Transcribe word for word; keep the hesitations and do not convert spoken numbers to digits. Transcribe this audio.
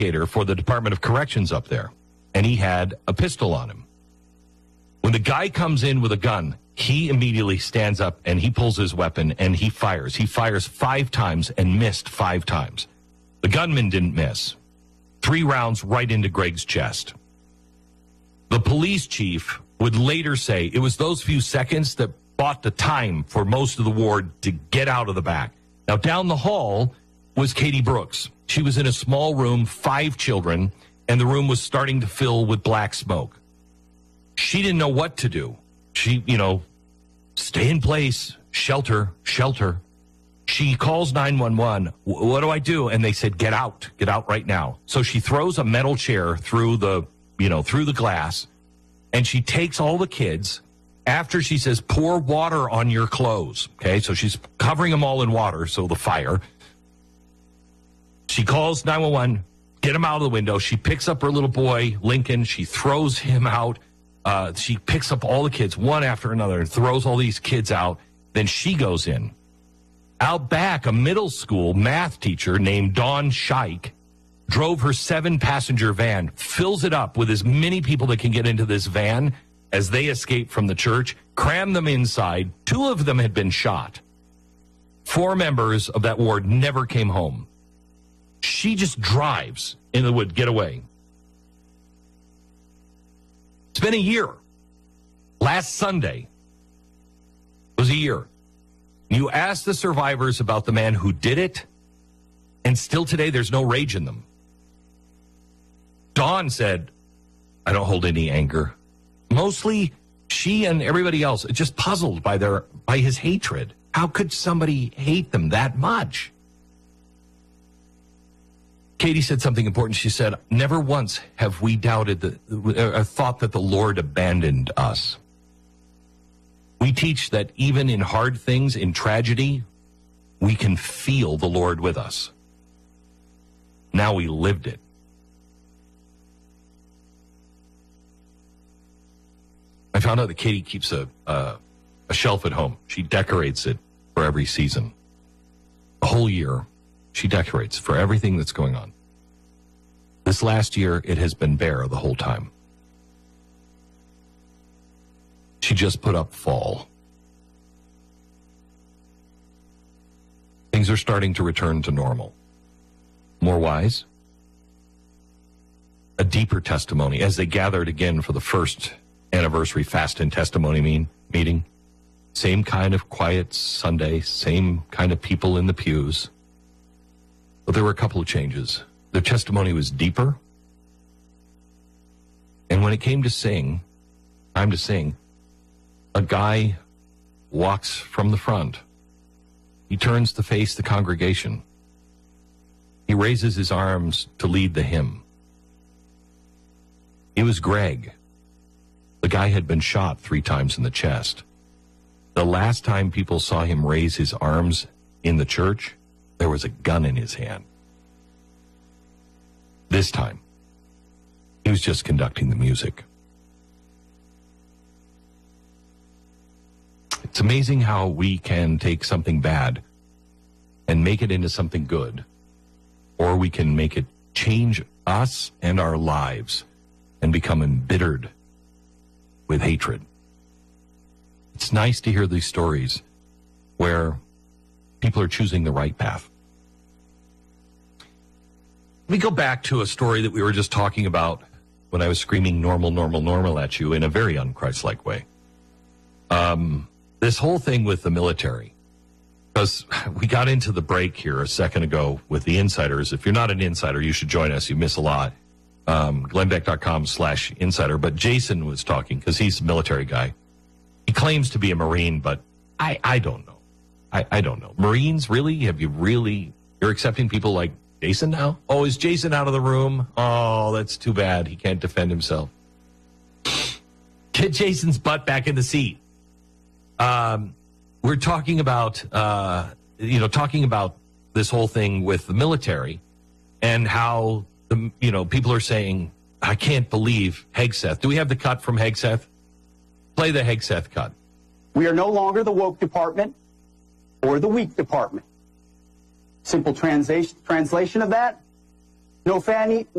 investigator for the Department of Corrections up there, and he had a pistol on him. When the guy comes in with a gun, he immediately stands up and he pulls his weapon and he fires. He fires five times and missed five times. The gunman didn't miss. Three rounds right into Greg's chest. The police chief would later say it was those few seconds that bought the time for most of the ward to get out of the back. Now, down the hall was Katie Brooks. She was in a small room, five children, and the room was starting to fill with black smoke. She didn't know what to do. She, you know, stay in place, shelter, shelter. She calls nine one one. What do I do? And they said, get out, get out right now. So she throws a metal chair through the, you know, through the glass, and she takes all the kids. After she says, pour water on your clothes. Okay, so she's covering them all in water, so the fire. She calls nine one one, get him out of the window. She picks up her little boy, Lincoln. She throws him out. Uh, she picks up all the kids, one after another, and throws all these kids out. Then she goes in. Out back, a middle school math teacher named Dawn Scheich drove her seven-passenger van, fills it up with as many people that can get into this van as they escape from the church, crammed them inside. Two of them had been shot. Four members of that ward never came home. She just drives in the wood, get away. It's been a year. Last Sunday was a year. You ask the survivors about the man who did it, and still today there's no rage in them. Dawn said, I don't hold any anger. Mostly, she and everybody else are just puzzled by their by his hatred. How could somebody hate them that much? Katie said something important. She said, never once have we doubted the, or thought that the Lord abandoned us. We teach that even in hard things, in tragedy, we can feel the Lord with us. Now we lived it. I found out that Katie keeps a, uh, a shelf at home. She decorates it for every season. A whole year, she decorates for everything that's going on. This last year, it has been bare the whole time. She just put up fall. Things are starting to return to normal. More wise. A deeper testimony as they gathered again for the first anniversary fast and testimony mean, meeting. Same kind of quiet Sunday, same kind of people in the pews. But there were a couple of changes. Their testimony was deeper. And when it came to sing, time to sing, a guy walks from the front. He turns to face the congregation. He raises his arms to lead the hymn. It was Greg. The guy had been shot three times in the chest. The last time people saw him raise his arms in the church, there was a gun in his hand. This time, he was just conducting the music. It's amazing how we can take something bad and make it into something good, or we can make it change us and our lives and become embittered with hatred. It's nice to hear these stories where people are choosing the right path. Let me go back to a story that we were just talking about when I was screaming normal, normal, normal at you in a very un-Christ-like way. Um, this whole thing with the military, because we got into the break here a second ago with the insiders. If you're not an insider, you should join us. You miss a lot. Um, glennbeck.com slash insider. But Jason was talking because he's a military guy. He claims to be a Marine, but I, I don't know. I, I don't know. Marines, really? Have you really, you're accepting people like Jason now? Oh, is Jason out of the room? Oh, that's too bad. He can't defend himself. Get Jason's butt back in the seat. Um, we're talking about, uh, you know, talking about this whole thing with the military and how, the, you know, people are saying, I can't believe Hegseth. Do we have the cut from Hegseth? Play the Hegseth cut. We are no longer the woke department or the weak department. Simple translation translation of that, No, Fanny,